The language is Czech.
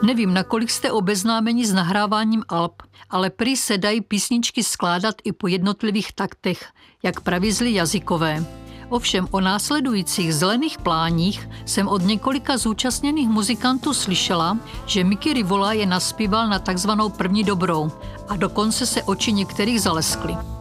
Nevím, nakolik jste obeznámeni s nahráváním alb, ale prý se dají písničky skládat i po jednotlivých taktech, jak praví jazykové. Ovšem o následujících Zelených pláních jsem od několika zúčastněných muzikantů slyšela, že Mickey Rivola je naspíval na takzvanou první dobrou a dokonce se oči některých zaleskly.